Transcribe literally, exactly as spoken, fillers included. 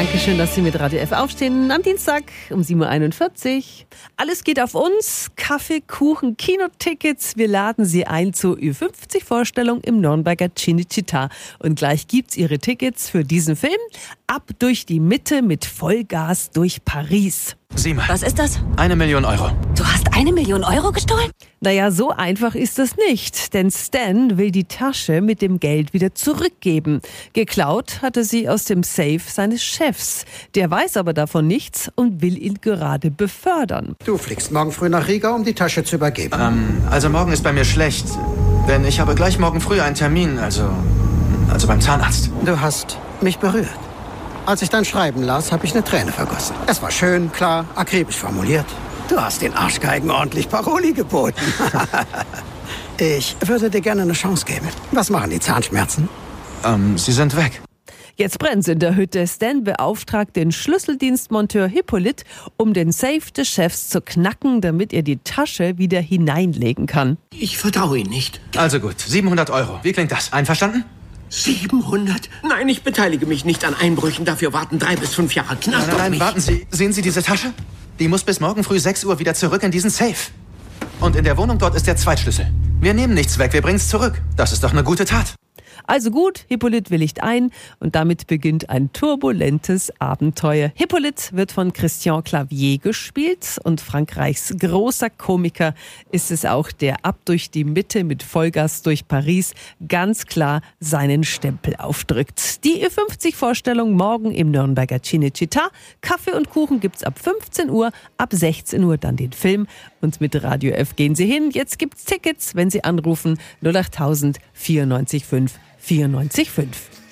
Dankeschön, dass Sie mit Radio F aufstehen. Am Dienstag um sieben Uhr einundvierzig. Alles geht auf uns. Kaffee, Kuchen, Kinotickets. Wir laden Sie ein zur Ü fünfzig Vorstellung im Nürnberger Cinecittà. Und gleich gibt's Ihre Tickets für diesen Film. Ab durch die Mitte mit Vollgas durch Paris. Sieh mal. Was ist das? Eine Million Euro. Du hast eine Million Euro gestohlen? Naja, so einfach ist es nicht, denn Stan will die Tasche mit dem Geld wieder zurückgeben. Geklaut hatte sie aus dem Safe seines Chefs. Der weiß aber davon nichts und will ihn gerade befördern. Du fliegst morgen früh nach Riga, um die Tasche zu übergeben. Ähm, also morgen ist bei mir schlecht, denn ich habe gleich morgen früh einen Termin, also, also beim Zahnarzt. Du hast mich berührt. Als ich dein Schreiben las, habe ich eine Träne vergossen. Es war schön, klar, akribisch formuliert. Du hast den Arschgeigen ordentlich Paroli geboten. Ich würde dir gerne eine Chance geben. Was machen die Zahnschmerzen? Ähm, sie sind weg. Jetzt brennt's in der Hütte. Stan beauftragt den Schlüsseldienstmonteur Hippolyt, um den Safe des Chefs zu knacken, damit er die Tasche wieder hineinlegen kann. Ich vertraue Ihnen nicht. Also gut, siebenhundert Euro. Wie klingt das? Einverstanden? siebenhundert? Nein, ich beteilige mich nicht an Einbrüchen. Dafür warten drei bis fünf Jahre Knast Nein, nein, auf nein, mich. warten Sie. Sehen Sie diese Tasche? Die muss bis morgen früh sechs Uhr wieder zurück in diesen Safe. Und in der Wohnung dort ist der Zweitschlüssel. Wir nehmen nichts weg, wir bringen's zurück. Das ist doch eine gute Tat. Also gut, Hippolyt willigt ein und damit beginnt ein turbulentes Abenteuer. Hippolyt wird von Christian Clavier gespielt und Frankreichs großer Komiker ist es auch, der ab durch die Mitte mit Vollgas durch Paris ganz klar seinen Stempel aufdrückt. Die Ü fünfzig Vorstellung morgen im Nürnberger Cinecittà. Kaffee und Kuchen gibt's ab fünfzehn Uhr, ab sechzehn Uhr dann den Film und mit Radio F gehen Sie hin. Jetzt gibt's Tickets, wenn Sie anrufen null acht tausend vierundneunzig fünf vierundneunzig fünf.